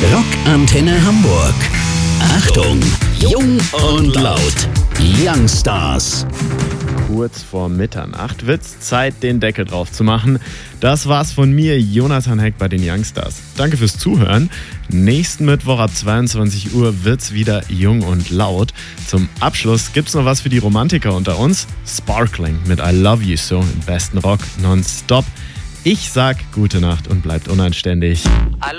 Rockantenne Hamburg. Achtung, jung und laut. Youngstars. Kurz vor Mitternacht wird's Zeit, den Deckel drauf zu machen. Das war's von mir, Jonathan Heck bei den Youngstars. Danke fürs Zuhören. Nächsten Mittwoch ab 22 Uhr wird's wieder jung und laut. Zum Abschluss gibt's noch was für die Romantiker unter uns. Sparkling mit I Love You So im besten Rock nonstop. Ich sag gute Nacht und bleibt unanständig.